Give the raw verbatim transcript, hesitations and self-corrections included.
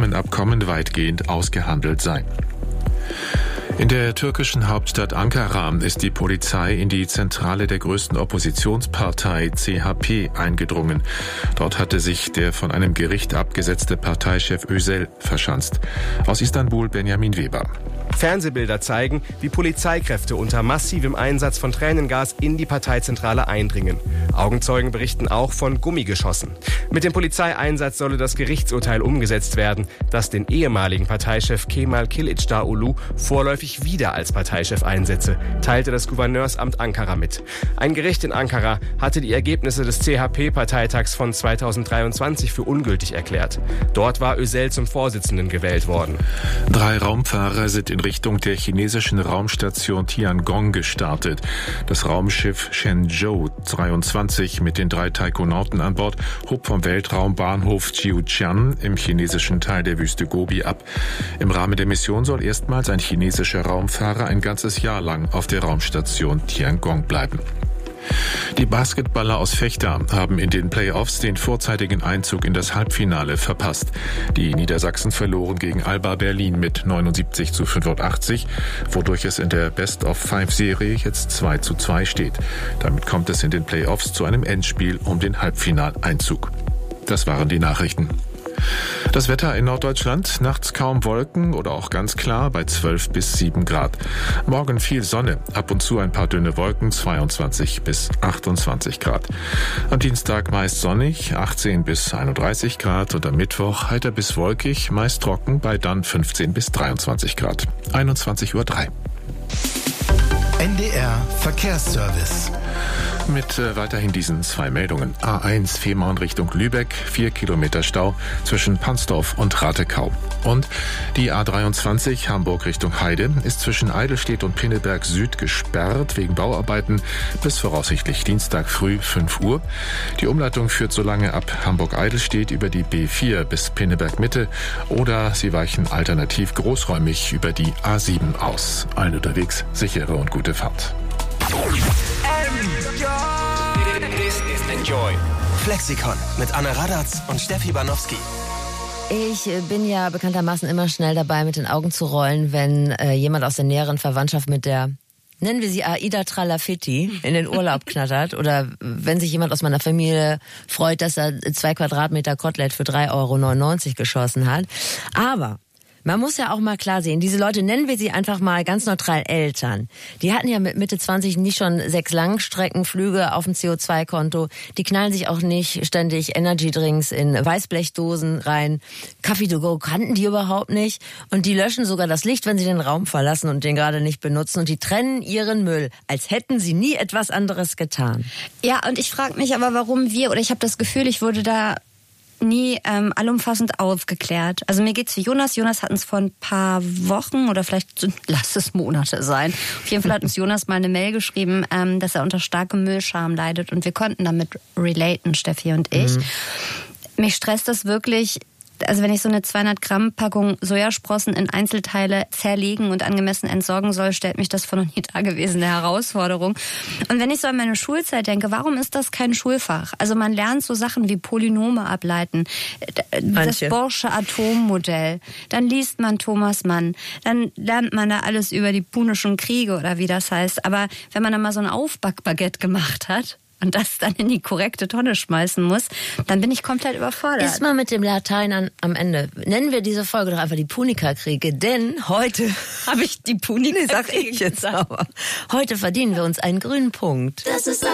Rahmenabkommen weitgehend ausgehandelt sei. In der türkischen Hauptstadt Ankara ist die Polizei in die Zentrale der größten Oppositionspartei C H P eingedrungen. Dort hatte sich der von einem Gericht abgesetzte Parteichef Özel verschanzt. Aus Istanbul Benjamin Weber. Fernsehbilder zeigen, wie Polizeikräfte unter massivem Einsatz von Tränengas in die Parteizentrale eindringen. Augenzeugen berichten auch von Gummigeschossen. Mit dem Polizeieinsatz solle das Gerichtsurteil umgesetzt werden, das den ehemaligen Parteichef Kemal Kılıçdaroğlu vorläufig wieder als Parteichef einsetze, teilte das Gouverneursamt Ankara mit. Ein Gericht in Ankara hatte die Ergebnisse des C H P-Parteitags von zweitausenddreiundzwanzig für ungültig erklärt. Dort war Özel zum Vorsitzenden gewählt worden. Drei Raumfahrer sind in Richtung der chinesischen Raumstation Tiangong gestartet. Das Raumschiff Shenzhou dreiundzwanzig mit den drei Taikonauten an Bord hob vom Weltraumbahnhof Jiuquan im chinesischen Teil der Wüste Gobi ab. Im Rahmen der Mission soll erstmals ein chinesischer Raumfahrer ein ganzes Jahr lang auf der Raumstation Tiangong bleiben. Die Basketballer aus Vechta haben in den Playoffs den vorzeitigen Einzug in das Halbfinale verpasst. Die Niedersachsen verloren gegen Alba Berlin mit neunundsiebzig zu fünfundachtzig, wodurch es in der Best-of-Five-Serie jetzt zwei zu zwei steht. Damit kommt es in den Playoffs zu einem Endspiel um den Halbfinaleinzug. Das waren die Nachrichten. Das Wetter in Norddeutschland, nachts kaum Wolken oder auch ganz klar bei zwölf bis sieben Grad. Morgen viel Sonne, ab und zu ein paar dünne Wolken, zweiundzwanzig bis achtundzwanzig Grad. Am Dienstag meist sonnig, achtzehn bis einunddreißig Grad und am Mittwoch heiter bis wolkig, meist trocken bei dann fünfzehn bis dreiundzwanzig Grad. einundzwanzig Uhr drei. N D R Verkehrsservice. Mit äh, weiterhin diesen zwei Meldungen. A eins Fehmarn Richtung Lübeck, vier Kilometer Stau zwischen Pansdorf und Ratekau. Und die A dreiundzwanzig Hamburg Richtung Heide ist zwischen Eidelstedt und Pinneberg Süd gesperrt wegen Bauarbeiten bis voraussichtlich Dienstag früh fünf Uhr. Die Umleitung führt so lange ab Hamburg-Eidelstedt über die B vier bis Pinneberg Mitte oder Sie weichen alternativ großräumig über die A sieben aus. Allen unterwegs sichere und gute Fahrt. This is Enjoy. Flexikon mit Anne Radatz und Steffi Banowski. Ich bin ja bekanntermaßen immer schnell dabei, mit den Augen zu rollen, wenn äh, jemand aus der näheren Verwandtschaft mit der, nennen wir sie Aida Tralafitti, in den Urlaub knattert. Oder wenn sich jemand aus meiner Familie freut, dass er zwei Quadratmeter Kotelett für drei Euro neunundneunzig geschossen hat. Aber man muss ja auch mal klar sehen, diese Leute, nennen wir sie einfach mal ganz neutral Eltern. Die hatten ja mit Mitte zwanzig nicht schon sechs Langstreckenflüge auf dem C O zwei Konto. Die knallen sich auch nicht ständig Energydrinks in Weißblechdosen rein. Kaffee to go kannten die überhaupt nicht. Und die löschen sogar das Licht, wenn sie den Raum verlassen und den gerade nicht benutzen. Und die trennen ihren Müll, als hätten sie nie etwas anderes getan. Ja, und ich frage mich aber, warum wir, oder ich habe das Gefühl, ich wurde da nie ähm, allumfassend aufgeklärt. Also mir geht's wie Jonas. Jonas hat uns vor ein paar Wochen oder vielleicht, lass es Monate sein, auf jeden Fall hat uns Jonas mal eine Mail geschrieben, ähm, dass er unter starkem Müllscham leidet und wir konnten damit relaten, Steffi und ich. Mhm. Mich stresst das wirklich. Also wenn ich so eine zweihundert Gramm Packung Sojasprossen in Einzelteile zerlegen und angemessen entsorgen soll, stellt mich das vor noch nie dagewesene Herausforderung. Und wenn ich so an meine Schulzeit denke, warum ist das kein Schulfach? Also man lernt so Sachen wie Polynome ableiten, Manche. Das Bohrsche Atommodell, dann liest man Thomas Mann, dann lernt man da alles über die Punischen Kriege oder wie das heißt. Aber wenn man dann mal so ein Aufbackbaguette gemacht hat und das dann in die korrekte Tonne schmeißen muss, dann bin ich komplett überfordert. Ist mal mit dem Latein an, am Ende. Nennen wir diese Folge doch einfach die Punika-Kriege, denn heute habe ich die Punika-Kriege. Nee, sag ich jetzt aber. Heute verdienen wir uns einen grünen Punkt. Das ist